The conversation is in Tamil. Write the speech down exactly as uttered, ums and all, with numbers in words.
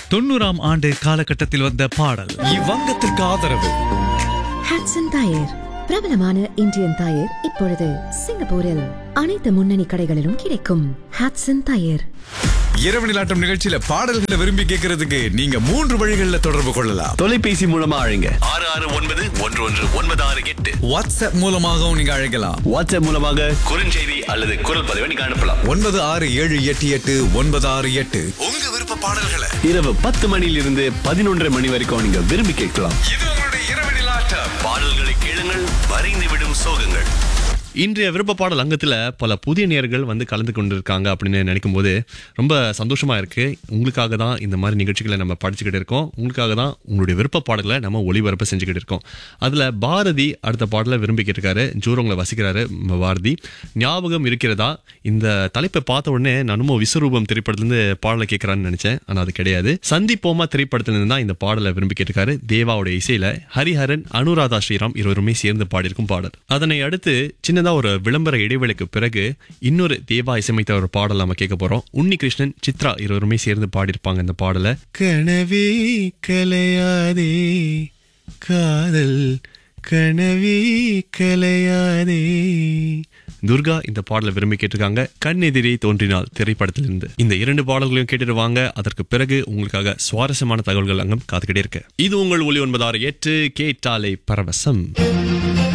தொண்ணூறாம் ஆண்டு காலகட்டத்தில் வந்த பாடல். இவ்வங்கத்திற்கு ஆதரவு ஹட்சன் டயர், பிரபலமான இந்தியன் டயர். இப்பொழுது சிங்கப்பூரில் அனைத்து முன்னணி கடைகளிலும் கிடைக்கும். ஹட்சன் டயர். இரவு நிலாட்டம் நிகழ்ச்சியில பாடல்களை விரும்பி கேட்கறதுக்கு நீங்க மூன்று வழிகளில் தொடர்பு கொள்ளலாம். தொலைபேசி மூலமா அழைங்க ஆறு ஆறு ஒன்பது ஒன்று ஒன்று ஒன்பது ஆறு எட்டு. வாட்ஸ்அப் மூலமாகவும் நீங்க அழைக்கலாம். வாட்ஸ்அப் மூலமாக குறுஞ்செய்தி அல்லது குரல் பதிவை நீங்க அனுப்பலாம். ஒன்பது ஆறு ஏழு எட்டு எட்டு ஒன்பது ஆறு எட்டு. உங்க விருப்ப பாடல்களை இரவு பத்து மணியிலிருந்து பதினொன்றரை மணி வரைக்கும் நீங்க விரும்பி கேட்கலாம். இது உங்களுடைய இரவு நிலாட்டம். பாடல்களை கேளுங்கள், மறைந்து விடும் சோகங்கள். இன்றைய விருப்ப பாடல் அங்கத்துல பல புதிய நேயர்கள் வந்து கலந்து கொண்டிருக்காங்க அப்படின்னு நினைக்கும் போது ரொம்ப சந்தோஷமா இருக்கு. உங்களுக்காக தான் இந்த மாதிரி நிகழ்ச்சிகளை நம்ம படிச்சுக்கிட்டு இருக்கோம். உங்களுக்காக தான் உங்களுடைய விருப்ப பாடலை நம்ம ஒளிபரப்பு செஞ்சுக்கிட்டு இருக்கோம். அதுல பாரதி அடுத்த பாடலை விரும்பி கேட்டிருக்காரு. ஜூரோங்களை வசிக்கிறாரு பாரதி. ஞாபகம் இருக்கிறதா? இந்த தலைப்பை பார்த்த உடனே நானும் விஸ்வரூபம் திரைப்படத்திலிருந்து பாடலை கேட்கறான்னு நினைச்சேன். ஆனா அது கிடையாது. சந்திப்போமா திரைப்படத்திலிருந்து தான் இந்த பாடலை விரும்பி கேட்டிருக்காரு. தேவாவுடைய இசையில ஹரிஹரன், அனுராதா ஸ்ரீராம் இருவருமே சேர்ந்து பாடியிருக்கும் பாடல். அதனை அடுத்து சின்ன ஒரு விளம்பர இடைவெளிக்கு பிறகு இன்னொரு தேவா இசையமைத்த ஒரு பாடல் நம்ம கேட்க போறோம். உன்னி கிருஷ்ணன், சித்ரா இருவருமே சேர்ந்து பாடியிருப்பாங்க இந்த பாடலை. கனவே கலையாதே காதல், கனவே கலையாதே. துர்கா இந்த பாடலை விரும்பி கேட்டிருக்காங்க. கண்ணெதிரே தோன்றினால் திரைப்படத்திலிருந்து. இந்த இரண்டு பாடல்களையும் கேட்டுடுவாங்க. அதற்கு பிறகு உங்களுக்காக சுவாரஸ்யமான தகவல்கள் அங்கம் காத்துக்கிட்டே இருக்கு. இது உங்கள் ஒலி ஒன்பது ஆறு எட்டு, கேட்டாலே பரவசம்.